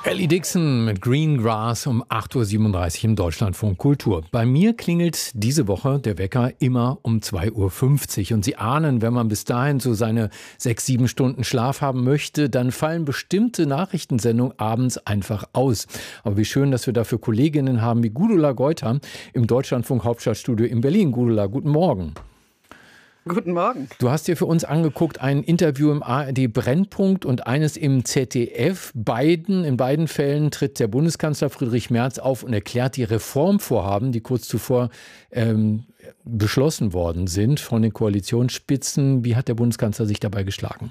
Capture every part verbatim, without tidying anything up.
Ellie Dixon mit Green Grass um acht Uhr siebenunddreißig im Deutschlandfunk Kultur. Bei mir klingelt diese Woche der Wecker immer um zwei Uhr fünfzig. Und Sie ahnen, wenn man bis dahin so seine sechs, sieben Stunden Schlaf haben möchte, dann fallen bestimmte Nachrichtensendungen abends einfach aus. Aber wie schön, dass wir dafür Kolleginnen haben wie Gudula Geuter im Deutschlandfunk Hauptstadtstudio in Berlin. Gudula, guten Morgen. Guten Morgen. Du hast dir für uns angeguckt, ein Interview im A R D Brennpunkt und eines im Z D F. Beiden, in beiden Fällen tritt der Bundeskanzler Friedrich Merz auf und erklärt die Reformvorhaben, die kurz zuvor ähm, beschlossen worden sind von den Koalitionsspitzen. Wie hat der Bundeskanzler sich dabei geschlagen?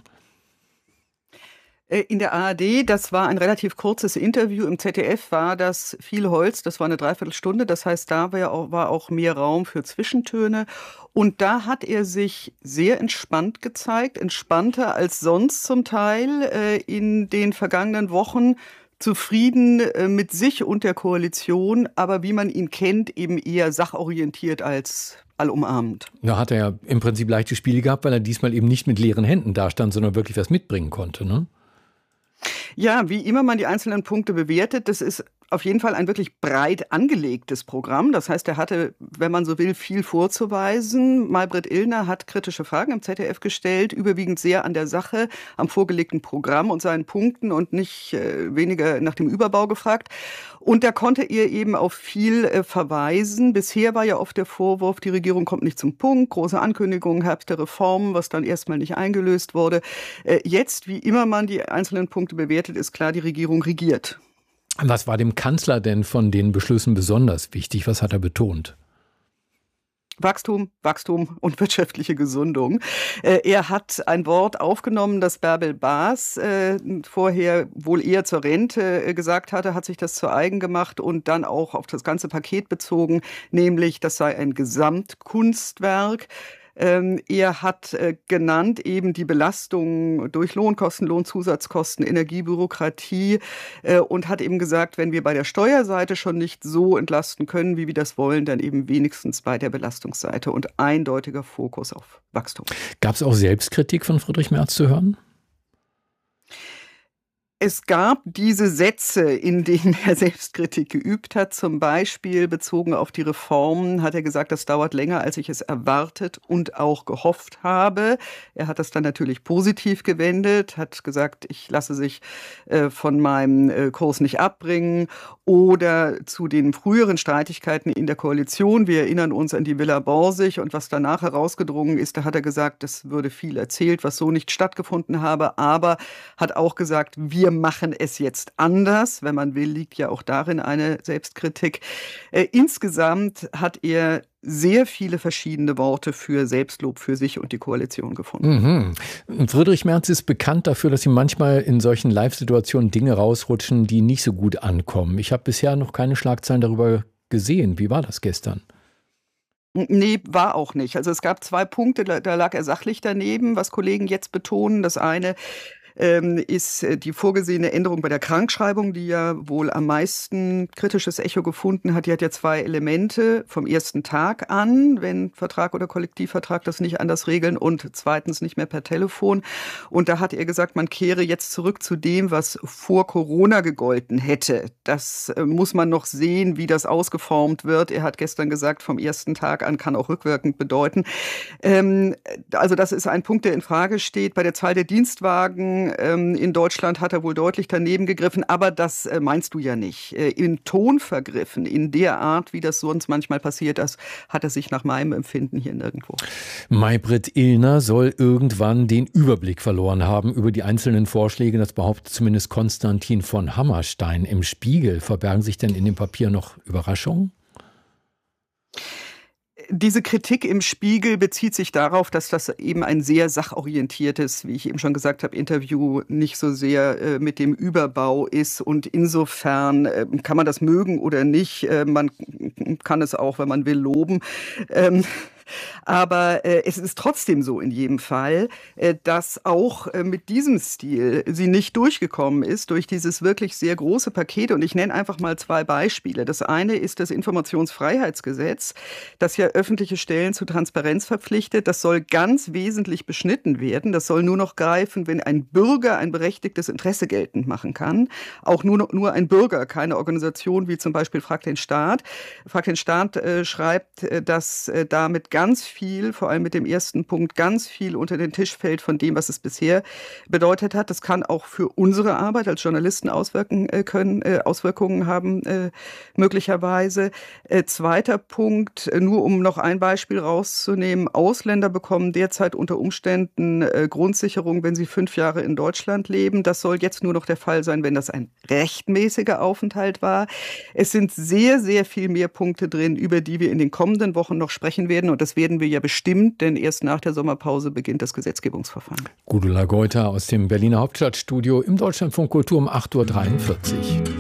In der A R D, das war ein relativ kurzes Interview. Im Z D F war das viel Holz, das war eine Dreiviertelstunde. Das heißt, da war auch, war auch mehr Raum für Zwischentöne. Und da hat er sich sehr entspannt gezeigt, entspannter als sonst zum Teil äh, in den vergangenen Wochen. Zufrieden äh, mit sich und der Koalition, aber wie man ihn kennt, eben eher sachorientiert als allumarmend. Da hat er ja im Prinzip leichte Spiele gehabt, weil er diesmal eben nicht mit leeren Händen dastand, sondern wirklich was mitbringen konnte, ne? Ja, wie immer man die einzelnen Punkte bewertet, das ist auf jeden Fall ein wirklich breit angelegtes Programm. Das heißt, er hatte, wenn man so will, viel vorzuweisen. Maybrit Illner hat kritische Fragen im Z D F gestellt, überwiegend sehr an der Sache, am vorgelegten Programm und seinen Punkten und nicht äh, weniger nach dem Überbau gefragt. Und da konnte er eben auf viel äh, verweisen. Bisher war ja oft der Vorwurf, die Regierung kommt nicht zum Punkt, große Ankündigungen, Herbst der Reformen, was dann erstmal nicht eingelöst wurde. Äh, jetzt, wie immer man die einzelnen Punkte bewertet, ist klar, die Regierung regiert. Was war dem Kanzler denn von den Beschlüssen besonders wichtig? Was hat er betont? Wachstum, Wachstum und wirtschaftliche Gesundung. Äh, er hat ein Wort aufgenommen, das Bärbel Baas äh, vorher wohl eher zur Rente äh, gesagt hatte, hat sich das zu eigen gemacht und dann auch auf das ganze Paket bezogen, nämlich das sei ein Gesamtkunstwerk. Ähm, er hat äh, genannt eben die Belastung durch Lohnkosten, Lohnzusatzkosten, Energiebürokratie äh, und hat eben gesagt, wenn wir bei der Steuerseite schon nicht so entlasten können, wie wir das wollen, dann eben wenigstens bei der Belastungsseite und eindeutiger Fokus auf Wachstum. Gab es auch Selbstkritik von Friedrich Merz zu hören? Es gab diese Sätze, in denen er Selbstkritik geübt hat. Zum Beispiel bezogen auf die Reformen hat er gesagt, das dauert länger, als ich es erwartet und auch gehofft habe. Er hat das dann natürlich positiv gewendet, hat gesagt, ich lasse sich äh, von meinem äh, Kurs nicht abbringen. Oder zu den früheren Streitigkeiten in der Koalition. Wir erinnern uns an die Villa Borsig und was danach herausgedrungen ist. Da hat er gesagt, es würde viel erzählt, was so nicht stattgefunden habe. Aber hat auch gesagt, wir machen es jetzt anders. Wenn man will, liegt ja auch darin eine Selbstkritik. Äh, insgesamt hat er sehr viele verschiedene Worte für Selbstlob für sich und die Koalition gefunden. Mhm. Friedrich Merz ist bekannt dafür, dass ihm manchmal in solchen Live-Situationen Dinge rausrutschen, die nicht so gut ankommen. Ich habe bisher noch keine Schlagzeilen darüber gesehen. Wie war das gestern? Nee, war auch nicht. Also es gab zwei Punkte, da lag er sachlich daneben, was Kollegen jetzt betonen. Das eine ähm, ist die vorgesehene Änderung bei der Krankschreibung, die ja wohl am meisten kritisches Echo gefunden hat. Die hat ja zwei Elemente vom ersten Tag an, wenn Vertrag oder Kollektivvertrag das nicht anders regeln und zweitens nicht mehr per Telefon. Und da hat er gesagt, man kehre jetzt zurück zu dem, was vor Corona gegolten hätte. Das äh, muss man noch sehen, wie das ausgeformt wird. Er hat gestern gesagt, vom ersten Tag an kann auch rückwirkend bedeuten. Ähm, also das ist ein Punkt, der in Frage steht. Bei der Zahl der Dienstwagen in Deutschland hat er wohl deutlich daneben gegriffen, aber das meinst du ja nicht. Im Ton vergriffen, in der Art, wie das sonst manchmal passiert ist, hat er sich nach meinem Empfinden hier nirgendwo. Maybrit Illner soll irgendwann den Überblick verloren haben über die einzelnen Vorschläge. Das behauptet zumindest Konstantin von Hammerstein im Spiegel. Verbergen sich denn in dem Papier noch Überraschungen? Diese Kritik im Spiegel bezieht sich darauf, dass das eben ein sehr sachorientiertes, wie ich eben schon gesagt habe, Interview nicht so sehr äh, mit dem Überbau ist. Und insofern äh, kann man das mögen oder nicht. Äh, man kann es auch, wenn man will, loben. Ähm, Aber äh, es ist trotzdem so in jedem Fall, äh, dass auch äh, mit diesem Stil sie nicht durchgekommen ist durch dieses wirklich sehr große Paket. Und ich nenne einfach mal zwei Beispiele. Das eine ist das Informationsfreiheitsgesetz, das ja öffentliche Stellen zu Transparenz verpflichtet. Das soll ganz wesentlich beschnitten werden. Das soll nur noch greifen, wenn ein Bürger ein berechtigtes Interesse geltend machen kann. Auch nur, nur ein Bürger, keine Organisation wie zum Beispiel Frag den Staat. Frag den Staat äh, schreibt, äh, dass äh, damit ganz viel, vor allem mit dem ersten Punkt, ganz viel unter den Tisch fällt von dem, was es bisher bedeutet hat. Das kann auch für unsere Arbeit als Journalisten auswirken äh, können, äh, Auswirkungen haben, äh, möglicherweise. Äh, zweiter Punkt, äh, nur um noch ein Beispiel rauszunehmen. Ausländer bekommen derzeit unter Umständen äh, Grundsicherung, wenn sie fünf Jahre in Deutschland leben. Das soll jetzt nur noch der Fall sein, wenn das ein rechtmäßiger Aufenthalt war. Es sind sehr, sehr viel mehr Punkte drin, über die wir in den kommenden Wochen noch sprechen werden. Und das werden wir ja bestimmt, denn erst nach der Sommerpause beginnt das Gesetzgebungsverfahren. Gudula Geuter aus dem Berliner Hauptstadtstudio im Deutschlandfunk Kultur um acht Uhr dreiundvierzig.